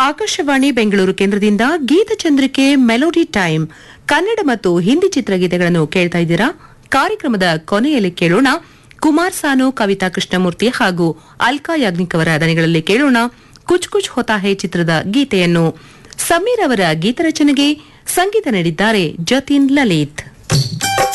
ಆಕಾಶವಾಣಿ ಬೆಂಗಳೂರು ಕೇಂದ್ರದಿಂದ ಗೀತಚಂದ್ರಿಕೆ melody time Kannada ಮತ್ತು ಹಿಂದಿ ಚಿತ್ರಗೀತೆಗಳನ್ನು ಕೇಳ್ತಾ ಇದ್ದೀರಾ. ಕಾರ್ಯಕ್ರಮದ ಕೊನೆಯಲ್ಲಿ ಕೇಳೋಣ ಕುಮಾರ್ ಸಾನು, ಕವಿತಾ ಕೃಷ್ಣಮೂರ್ತಿ ಹಾಗೂ ಅಲ್ಕಾ ಯಾಗ್ನಿಕ್ ಅವರ ದನಿಗಳಲ್ಲಿ ಕೇಳೋಣ ಕುಚ್ ಕುಚ್ ಹೋತಾ ಹೇ ಚಿತ್ರದ ಗೀತೆಯನ್ನು. ಸಮೀರ್ ಅವರ ಗೀತರಚನೆಗೆ ಸಂಗೀತ ನೀಡಿದ್ದಾರೆ ಜತಿನ್ ಲಲಿತ್.